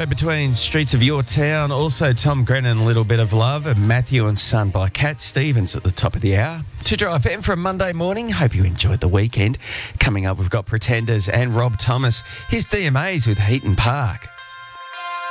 Go Between Streets of Your Town. Also, Tom Grennan, A Little Bit of Love. And Matthew and Son by Cat Stevens at the top of the hour. To Dry FM for a Monday morning. Hope you enjoyed the weekend. Coming up, we've got Pretenders and Rob Thomas. His DMAs with Heaton Park.